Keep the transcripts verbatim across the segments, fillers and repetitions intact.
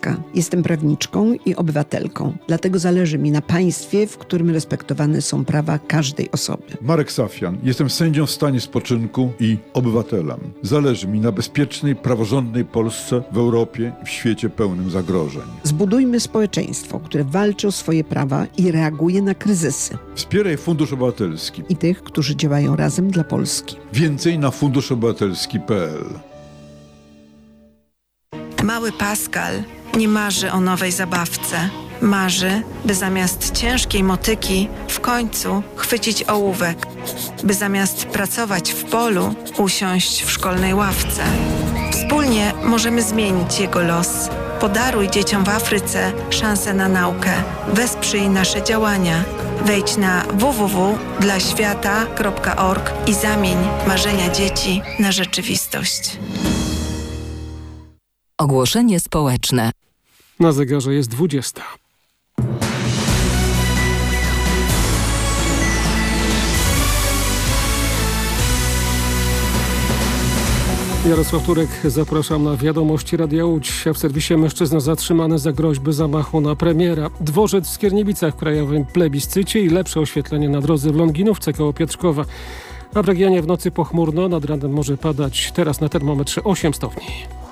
Kowalska. Jestem prawniczką i obywatelką. Dlatego zależy mi na państwie, w którym respektowane są prawa każdej osoby. Marek Safian. Jestem sędzią w stanie spoczynku i obywatelem. Zależy mi na bezpiecznej, praworządnej Polsce w Europie i w świecie pełnym zagrożeń. Zbudujmy społeczeństwo, które walczy o swoje prawa i reaguje na kryzysy. Wspieraj Fundusz Obywatelski. I tych, którzy działają razem dla Polski. Więcej na fundusz obywatelski kropka p l. Mały Pascal nie marzy o nowej zabawce. Marzy, by zamiast ciężkiej motyki w końcu chwycić ołówek. By zamiast pracować w polu, usiąść w szkolnej ławce. Wspólnie możemy zmienić jego los. Podaruj dzieciom w Afryce szansę na naukę. Wesprzyj nasze działania. Wejdź na w w w kropka dla świata kropka org i zamień marzenia dzieci na rzeczywistość. Ogłoszenie społeczne. Na zegarze jest dwudziesta. Jarosław Turek, zapraszam na wiadomości Radia Łódź. W serwisie mężczyzna zatrzymany za groźby zamachu na premiera. Dworzec w Skierniewicach w krajowym plebiscycie i lepsze oświetlenie na drodze w Longinówce koło Piotrkowa. A w regionie w nocy pochmurno, nad ranem może padać. Teraz na termometrze osiem stopni.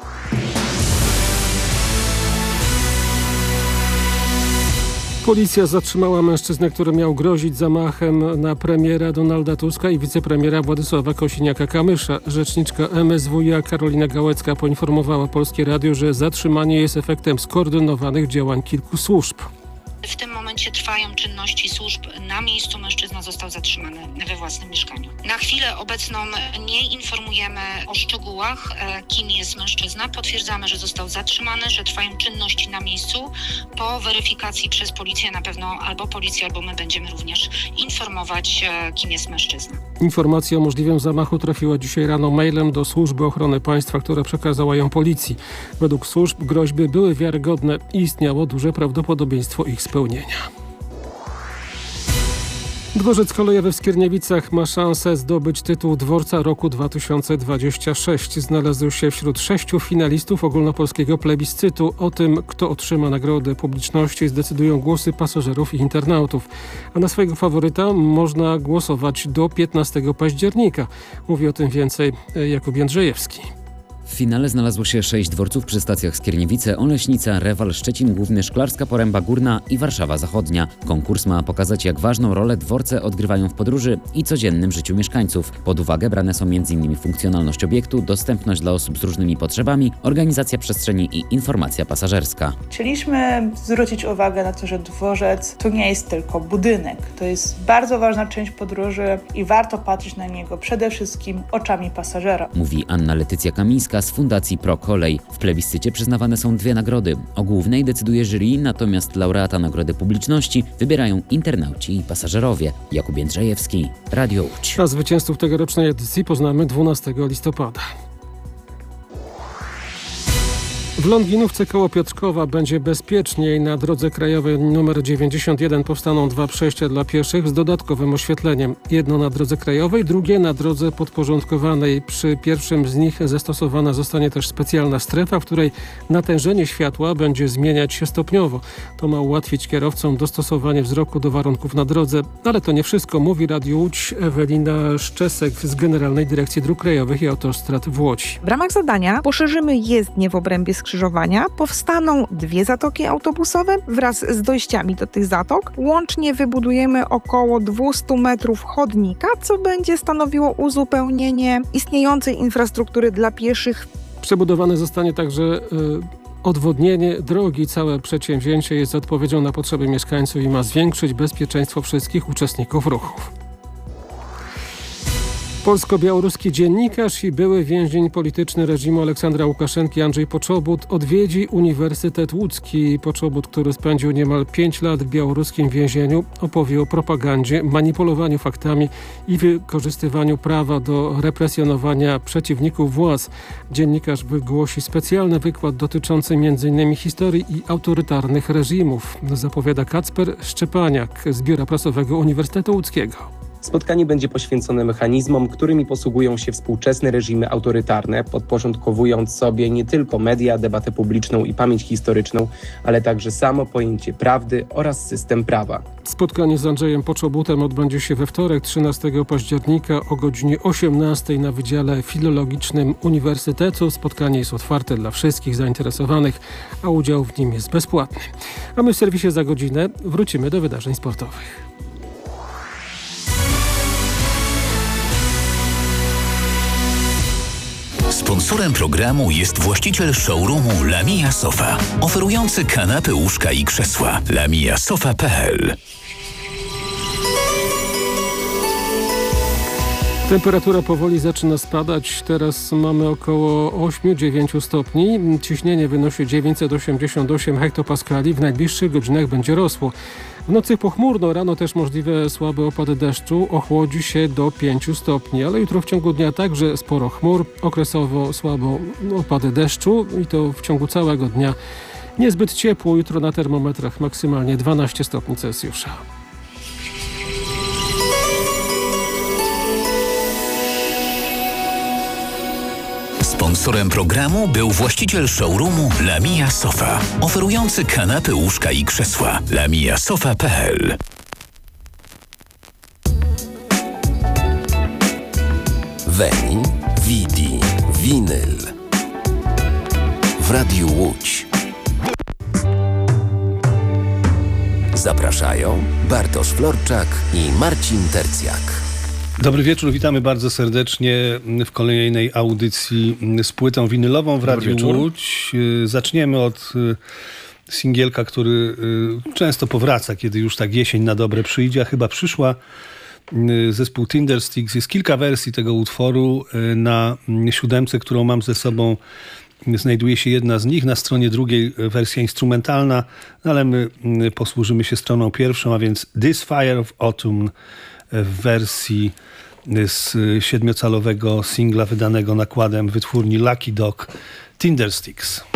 Policja zatrzymała mężczyznę, który miał grozić zamachem na premiera Donalda Tuska i wicepremiera Władysława Kosiniaka-Kamysza. Rzeczniczka M S W iA Karolina Gałecka poinformowała Polskie Radio, że zatrzymanie jest efektem skoordynowanych działań kilku służb. W tym momencie trwają czynności służb. Na miejscu mężczyzna został zatrzymany we własnym mieszkaniu. Na chwilę obecną nie informujemy o szczegółach, kim jest mężczyzna. Potwierdzamy, że został zatrzymany, że trwają czynności na miejscu. Po weryfikacji przez policję na pewno albo policja, albo my będziemy również informować, kim jest mężczyzna. Informacja o możliwym zamachu trafiła dzisiaj rano mailem do Służby Ochrony Państwa, która przekazała ją policji. Według służb groźby były wiarygodne i istniało duże prawdopodobieństwo ich spełnienia. Dworzec kolejowy w Skierniewicach ma szansę zdobyć tytuł Dworca Roku dwa tysiące dwudziestego szóstego. Znalazł się wśród sześciu finalistów ogólnopolskiego plebiscytu. O tym, kto otrzyma nagrodę publiczności, zdecydują głosy pasażerów i internautów. A na swojego faworyta można głosować do piętnastego października. Mówi o tym więcej Jakub Jędrzejewski. W finale znalazło się sześć dworców przy stacjach Skierniewice, Oleśnica, Rewal, Szczecin Główny, Szklarska Poręba Górna i Warszawa Zachodnia. Konkurs ma pokazać, jak ważną rolę dworce odgrywają w podróży i codziennym życiu mieszkańców. Pod uwagę brane są między innymi funkcjonalność obiektu, dostępność dla osób z różnymi potrzebami, organizacja przestrzeni i informacja pasażerska. Chcieliśmy zwrócić uwagę na to, że dworzec to nie jest tylko budynek. To jest bardzo ważna część podróży i warto patrzeć na niego przede wszystkim oczami pasażera. Mówi Anna Letycja Kamińska z Fundacji ProKolej. W plebiscycie przyznawane są dwie nagrody. O głównej decyduje jury, natomiast laureata nagrody publiczności wybierają internauci i pasażerowie. Jakub Jędrzejewski, Radio Łódź. A zwycięzców tegorocznej edycji poznamy dwunastego listopada. W Longinówce koło Piotrkowa będzie bezpieczniej. Na drodze krajowej nr dziewięćdziesiąt jeden powstaną dwa przejścia dla pieszych z dodatkowym oświetleniem. Jedno na drodze krajowej, drugie na drodze podporządkowanej. Przy pierwszym z nich zastosowana zostanie też specjalna strefa, w której natężenie światła będzie zmieniać się stopniowo. To ma ułatwić kierowcom dostosowanie wzroku do warunków na drodze. Ale to nie wszystko, mówi Radio Łódź Ewelina Szczesek z Generalnej Dyrekcji Dróg Krajowych i Autostrad w Łodzi. W ramach zadania poszerzymy jezdnię w obrębie skrzyżowania, powstaną dwie zatoki autobusowe wraz z dojściami do tych zatok. Łącznie wybudujemy około dwieście metrów chodnika, co będzie stanowiło uzupełnienie istniejącej infrastruktury dla pieszych. Przebudowane zostanie także y, odwodnienie drogi. Całe przedsięwzięcie jest odpowiedzią na potrzeby mieszkańców i ma zwiększyć bezpieczeństwo wszystkich uczestników ruchów. Polsko-białoruski dziennikarz i były więzień polityczny reżimu Aleksandra Łukaszenki Andrzej Poczobut odwiedzi Uniwersytet Łódzki. Poczobut, który spędził niemal pięć lat w białoruskim więzieniu, opowie o propagandzie, manipulowaniu faktami i wykorzystywaniu prawa do represjonowania przeciwników władz. Dziennikarz wygłosi specjalny wykład dotyczący między innymi historii i autorytarnych reżimów, zapowiada Kacper Szczepaniak z Biura Prasowego Uniwersytetu Łódzkiego. Spotkanie będzie poświęcone mechanizmom, którymi posługują się współczesne reżimy autorytarne, podporządkowując sobie nie tylko media, debatę publiczną i pamięć historyczną, ale także samo pojęcie prawdy oraz system prawa. Spotkanie z Andrzejem Poczobutem odbędzie się we wtorek, trzynastego października o godzinie osiemnastej na Wydziale Filologicznym Uniwersytetu. Spotkanie jest otwarte dla wszystkich zainteresowanych, a udział w nim jest bezpłatny. A my w serwisie Za godzinę wrócimy do wydarzeń sportowych. Sponsorem programu jest właściciel showroomu Lamia Sofa, oferujący kanapy, łóżka i krzesła. lamia sofa kropka p l. Temperatura powoli zaczyna spadać. Teraz mamy około osiem do dziewięciu stopni. Ciśnienie wynosi dziewięćset osiemdziesiąt osiem hektopaskali. W najbliższych godzinach będzie rosło. W nocy pochmurno, rano też możliwe słabe opady deszczu. Ochłodzi się do pięciu stopni, ale jutro w ciągu dnia także sporo chmur. Okresowo słabo opady deszczu i to w ciągu całego dnia. Niezbyt ciepło. Jutro na termometrach maksymalnie dwanaście stopni Celsjusza. Sponsorem programu był właściciel showroomu Lamia Sofa, oferujący kanapy, łóżka i krzesła. lamia sofa kropka p l. Veni, Vidi, Vinyl w Radiu Łódź. Zapraszają Bartosz Florczak i Marcin Tercjak. Dobry wieczór, witamy bardzo serdecznie w kolejnej audycji z płytą winylową w Radiu Łódź. Zaczniemy od singielka, który często powraca, kiedy już tak jesień na dobre przyjdzie, a chyba przyszła. Zespół Tindersticks. Jest kilka wersji tego utworu. Na siódemce, którą mam ze sobą, znajduje się jedna z nich. Na stronie drugiej wersja instrumentalna, ale my posłużymy się stroną pierwszą, a więc This Fire of Autumn w wersji z siedmiocalowego singla wydanego nakładem wytwórni Lucky Dog Tindersticks.